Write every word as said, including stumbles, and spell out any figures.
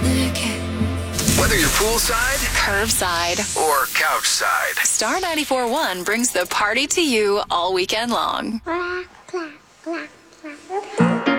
Whether you're poolside, curbside, or couchside, Star ninety-four point one brings the party to you all weekend long. Clap, clap, clap, clap.